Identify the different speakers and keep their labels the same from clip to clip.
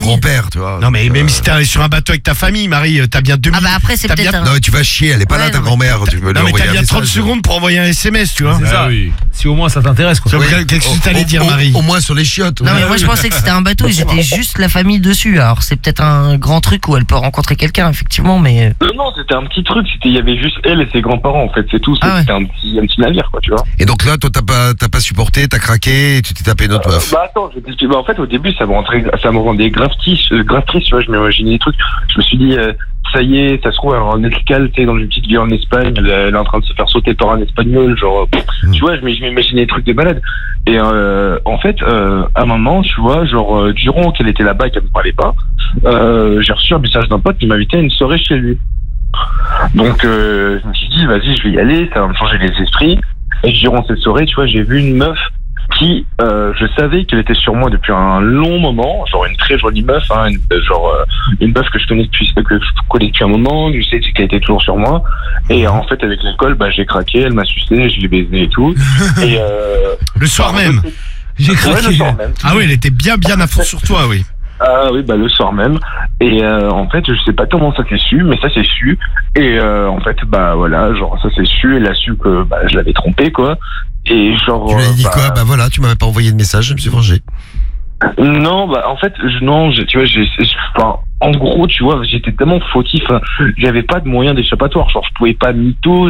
Speaker 1: grand-père, tu vois.
Speaker 2: Non, mais même si t'es sur un bateau avec ta famille, Marie, t'as bien 2 minutes.
Speaker 3: Ah bah après, c'est peut-être
Speaker 1: Non, mais tu vas chier, elle est pas là, ta grand-mère. Tu peux lui
Speaker 2: Non, mais
Speaker 1: envoyer
Speaker 2: t'as
Speaker 1: un
Speaker 2: bien 30
Speaker 1: message.
Speaker 2: secondes pour envoyer un SMS, tu vois.
Speaker 4: C'est ça.
Speaker 5: oui.
Speaker 4: Si au moins ça t'intéresse, quoi.
Speaker 2: Qu'est-ce que t'allais dire, Marie?
Speaker 1: Au moins sur les chiottes.
Speaker 3: Non mais moi je pensais que c'était un bateau et j'étais juste la famille dessus. Alors c'est peut-être un grand truc où elle peut rencontrer quelqu'un effectivement, mais
Speaker 6: Non, c'était un petit truc. Il y avait juste elle et ses grands-parents, en fait. C'est tout.
Speaker 3: Ah ouais.
Speaker 6: C'était un petit navire, quoi, tu vois.
Speaker 1: Et donc là, toi, t'as pas supporté, t'as craqué, et tu t'es tapé une autre meuf.
Speaker 6: Bah attends, en fait au début ça me rendait grave triste, tu vois, je m'imaginais des trucs. Je me suis dit ça y est, ça se trouve en escale, tu sais, dans une petite ville en Espagne, elle est en train de se faire sauter par un espagnol, genre tu vois, je m'imaginais des trucs de malade. Et en fait à un moment, tu vois, genre durant qu'elle était là-bas et qu'elle me parlait pas, j'ai reçu un message d'un pote qui m'invitait à une soirée chez lui. Donc je me suis dit vas-y, je vais y aller, ça va me changer les esprits. Et durant cette soirée, tu vois, j'ai vu une meuf qui, je savais qu'elle était sur moi depuis un long moment, genre une très jolie meuf, hein, une meuf que je connais depuis un moment, je sais qu'elle était toujours sur moi, et en fait avec l'alcool, bah j'ai craqué, elle m'a sucé, je l'ai baisé et tout, et
Speaker 2: Le soir même.
Speaker 4: J'ai craqué.
Speaker 6: ouais, le soir même.
Speaker 2: Ah oui, elle était bien à fond sur toi, oui.
Speaker 6: Ah oui, bah le soir même, et en fait je sais pas comment ça s'est su, mais ça s'est su, et en fait bah voilà, genre ça s'est su, elle a su que bah je l'avais trompé quoi, et genre
Speaker 1: Tu lui as dit quoi? Bah voilà, tu m'avais pas envoyé de message, je me suis vengé.
Speaker 6: Non, bah en fait, tu vois, en gros, tu vois, j'étais tellement fautif, hein, j'avais pas de moyen d'échappatoire, genre je pouvais pas mytho,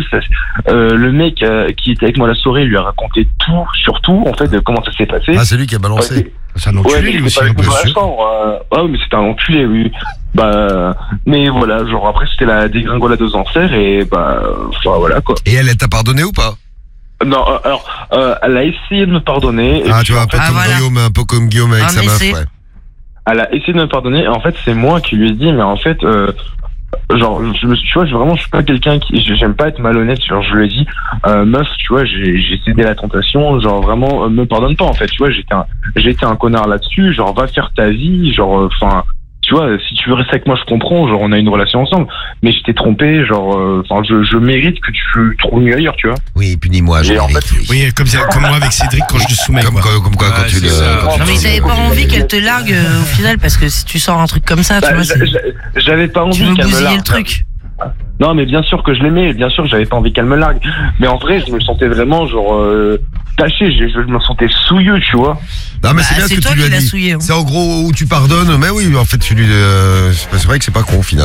Speaker 6: le mec qui était avec moi la soirée lui a raconté tout, sur tout, en fait, de comment ça s'est passé.
Speaker 1: Ah, c'est lui qui a balancé.
Speaker 6: Ouais,
Speaker 2: C'est un
Speaker 6: ouais,
Speaker 2: enculé,
Speaker 6: mais
Speaker 2: lui
Speaker 6: il
Speaker 2: aussi,
Speaker 6: était pas avec
Speaker 2: bien
Speaker 6: moi dans la
Speaker 2: sûr.
Speaker 6: chambre, ouais, mais c'était un enculé, oui. Bah, mais voilà, genre après c'était la dégringolade aux enfers et bah, enfin voilà quoi.
Speaker 1: Et elle t'a pardonné ou pas?
Speaker 6: Non, alors, elle a essayé de me pardonner.
Speaker 1: Ah, tu vois, un peu comme
Speaker 3: voilà.
Speaker 1: Guillaume, un peu comme Guillaume avec
Speaker 3: Un
Speaker 1: sa meuf,
Speaker 3: essai.
Speaker 1: ouais.
Speaker 6: Elle a essayé de me pardonner et en fait c'est moi qui lui ai dit mais en fait genre tu vois vraiment je suis pas quelqu'un qui j'aime pas être malhonnête, genre je lui ai dit meuf tu vois j'ai cédé à la tentation, genre vraiment me pardonne pas en fait, tu vois j'étais un connard là-dessus, genre va faire ta vie, genre enfin tu vois, si tu veux rester avec moi, je comprends, genre on a une relation ensemble, mais je t'ai trompé, genre, enfin, je mérite que tu trouves mieux ailleurs, tu vois.
Speaker 1: Oui, punis-moi, je
Speaker 6: Et en
Speaker 1: mérite,
Speaker 6: fait-
Speaker 1: oui.
Speaker 2: Oui, comme moi avec Cédric quand je le soumets.
Speaker 1: Comme quoi, quand tu le...
Speaker 3: non mais t'avais pas envie qu'elle te largue au final parce que si tu sors un truc comme ça, tu vois,
Speaker 6: J'avais pas
Speaker 3: tu
Speaker 6: envie
Speaker 3: veux
Speaker 6: qu'elle me
Speaker 3: bousiller
Speaker 6: largue.
Speaker 3: le truc.
Speaker 6: Non, mais bien sûr que je l'aimais, bien sûr que j'avais pas envie qu'elle me largue, mais en vrai, je me sentais vraiment genre taché, je me sentais souilleux, tu vois.
Speaker 1: Non, mais
Speaker 3: Bah,
Speaker 1: c'est bien ce
Speaker 3: c'est
Speaker 1: que
Speaker 3: toi
Speaker 1: tu lui
Speaker 3: qui
Speaker 1: as
Speaker 3: l'as
Speaker 1: dit.
Speaker 3: souillé, hein.
Speaker 1: C'est en gros où tu pardonnes, mais oui, en fait, c'est vrai que c'est pas con au final.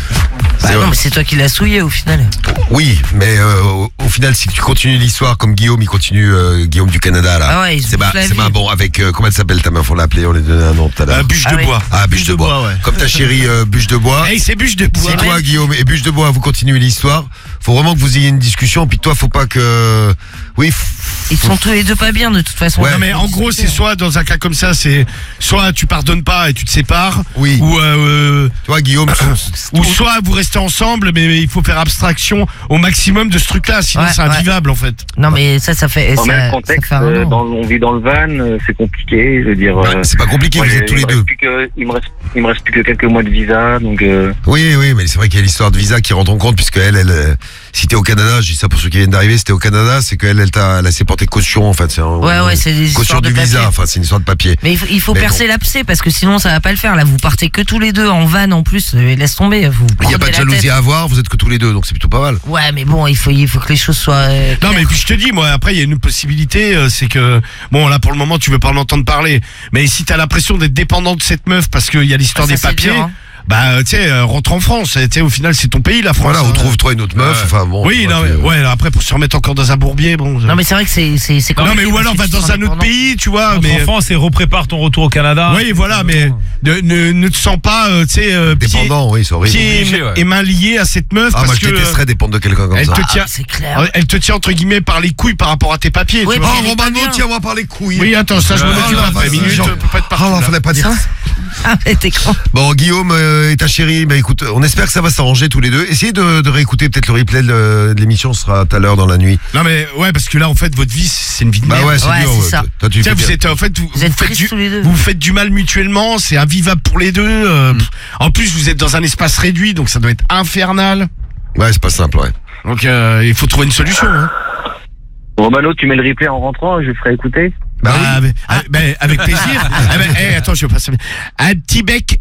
Speaker 3: Bah non mais c'est toi qui l'as souillé au final.
Speaker 1: Oui, mais au final, si tu continues l'histoire comme Guillaume, il continue, Guillaume du Canada, là.
Speaker 3: Ah ouais, il se
Speaker 1: c'est
Speaker 3: bouffe la vie.
Speaker 1: bon, avec, comment elle s'appelle ta meuf, on l'a appelée, on lui a donné un nom tout à l'heure.
Speaker 2: Bûche
Speaker 3: Ah
Speaker 2: de
Speaker 3: oui.
Speaker 2: bois.
Speaker 1: Ah, Bûche de bois.
Speaker 2: ouais.
Speaker 1: Comme ta chérie, Bûche de bois.
Speaker 2: Hey, c'est Bûche de bois.
Speaker 1: Si toi, Guillaume et Bûche de bois, vous continuez l'histoire, faut vraiment que vous ayez une discussion, puis toi, faut pas que... Oui,
Speaker 3: Ils sont tous les deux pas bien de toute façon.
Speaker 1: Ouais.
Speaker 2: Non mais en gros c'est soit dans un cas comme ça c'est soit tu pardonnes pas et tu te sépares
Speaker 1: Oui.
Speaker 2: ou
Speaker 1: toi, Guillaume,
Speaker 2: ou soit vous restez ensemble mais il faut faire abstraction au maximum de ce truc là sinon
Speaker 3: Ouais,
Speaker 2: c'est invivable en fait.
Speaker 3: Non mais ça fait
Speaker 7: En
Speaker 3: ça,
Speaker 7: même contexte,
Speaker 3: ça fait un an.
Speaker 7: on vit dans le van, c'est compliqué, je veux dire.
Speaker 1: c'est pas compliqué,
Speaker 7: moi,
Speaker 1: vous êtes tous les deux.
Speaker 7: Il me reste plus que quelques mois de visa, donc.
Speaker 1: Oui, mais c'est vrai qu'il y a l'histoire de visa qui rentre en compte, puisque elle, si t'es au Canada, je dis ça pour ceux qui viennent d'arriver, si t'es au Canada, c'est qu'elle, elle s'est portée caution, en fait.
Speaker 3: Ouais, c'est des
Speaker 1: caution
Speaker 3: histoires de
Speaker 1: du visa,
Speaker 3: papier.
Speaker 1: enfin, c'est une histoire de papier.
Speaker 3: Mais il faut
Speaker 1: Mais
Speaker 3: percer l'abcès parce que sinon ça va pas le faire. Là, vous partez que tous les deux en van en plus. Laisse tomber. Vous
Speaker 1: Il n'y a pas de
Speaker 3: prenez la
Speaker 1: jalousie
Speaker 3: tête.
Speaker 1: à avoir, vous êtes que tous les deux, donc c'est plutôt pas mal.
Speaker 3: Ouais, mais bon, il faut que les choses soient.
Speaker 2: Non
Speaker 3: claires.
Speaker 2: mais puis je te dis moi après il y a une possibilité c'est que bon là pour le moment tu veux pas en entendre parler mais si t'as l'impression d'être dépendant de cette meuf parce qu'il y a l'histoire
Speaker 3: Ça,
Speaker 2: des
Speaker 3: c'est
Speaker 2: papiers
Speaker 3: dur, hein.
Speaker 2: bah tu sais rentre en France, tu sais au final c'est ton pays la France.
Speaker 1: Voilà, retrouve-toi une autre meuf, enfin bon.
Speaker 2: Oui, non,
Speaker 1: tu-
Speaker 2: ouais, après pour se remettre encore dans un bourbier, bon.
Speaker 3: Non, mais c'est vrai que c'est
Speaker 2: Non, mais
Speaker 3: compliqué
Speaker 2: ou alors va
Speaker 3: parce que tu
Speaker 2: dans
Speaker 3: te
Speaker 2: un
Speaker 3: sens
Speaker 2: autre
Speaker 3: indépendant.
Speaker 2: pays, tu vois.
Speaker 4: Notre
Speaker 2: Mais
Speaker 4: enfance et reprépare ton retour au Canada.
Speaker 2: oui, voilà, mais ne te sens pas, tu sais,
Speaker 1: Dépendant, oui, c'est horrible.
Speaker 2: pieds
Speaker 4: Obligé, ouais.
Speaker 2: et mains liés à cette meuf
Speaker 1: Ah,
Speaker 2: parce
Speaker 1: moi, je
Speaker 2: que
Speaker 1: détesterais dépendre de quelqu'un comme
Speaker 2: elle
Speaker 1: ça.
Speaker 2: te
Speaker 3: Ah,
Speaker 2: tient,
Speaker 3: c'est clair.
Speaker 2: elle te tient entre guillemets par les couilles par rapport à tes papiers.
Speaker 3: Oui,
Speaker 2: tu vois.
Speaker 3: puis
Speaker 1: Oh,
Speaker 3: elle est pas
Speaker 1: Romano,
Speaker 3: bien.
Speaker 1: tiens-moi par les couilles.
Speaker 2: Oui, attends, ça je m'en
Speaker 1: Ah,
Speaker 2: occupe
Speaker 1: là,
Speaker 2: après.
Speaker 1: vas-y,
Speaker 2: Minute,
Speaker 1: genre-
Speaker 2: peut pas être partout.
Speaker 1: Ah, non,
Speaker 2: là.
Speaker 1: fallait pas dire.
Speaker 3: Ah, mais t'es con.
Speaker 1: Bon, Guillaume et ta chérie, bah écoute, on espère que ça va s'arranger tous les deux. Essayez de réécouter peut-être le replay de l'émission, ce sera tout à l'heure dans la nuit.
Speaker 2: Non mais ouais, parce que là en fait votre vie c'est une vie de
Speaker 1: Bah
Speaker 2: merde.
Speaker 1: ouais, c'est
Speaker 3: Ouais,
Speaker 1: dur.
Speaker 3: c'est
Speaker 1: ouais.
Speaker 3: ça.
Speaker 1: Toi, tu
Speaker 2: Tiens,
Speaker 1: fais
Speaker 2: vous
Speaker 1: bien.
Speaker 2: êtes en fait
Speaker 3: Vous êtes tristes tous les deux.
Speaker 2: vous faites du mal mutuellement, c'est invivable pour les deux. En plus vous êtes dans un espace réduit donc ça doit être infernal.
Speaker 1: Ouais, c'est pas simple, ouais.
Speaker 2: Donc il faut trouver une solution. Hein.
Speaker 7: Romano, tu mets le replay en rentrant, je ferai écouter.
Speaker 1: Bah oui.
Speaker 2: avec plaisir. Attends, je vais passer un petit bec